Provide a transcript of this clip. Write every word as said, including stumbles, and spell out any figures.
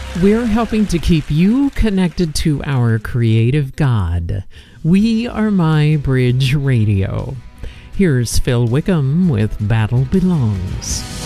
We're helping to keep you connected to our creative God. We are My Bridge Radio. Here's Phil Wickham with Battle Belongs.